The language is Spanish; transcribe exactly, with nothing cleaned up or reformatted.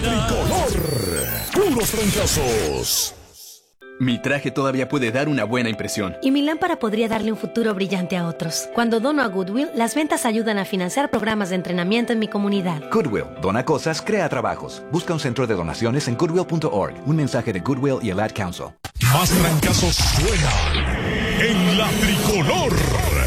Tricolor. Puros trancazos. Mi traje todavía puede dar una buena impresión. Y mi lámpara podría darle un futuro brillante a otros. Cuando dono a Goodwill, las ventas ayudan a financiar programas de entrenamiento en mi comunidad. Goodwill. Dona cosas, crea trabajos. Busca un centro de donaciones en goodwill punto org. Un mensaje de Goodwill y el Ad Council. Más trancazos suenan en la Tricolor.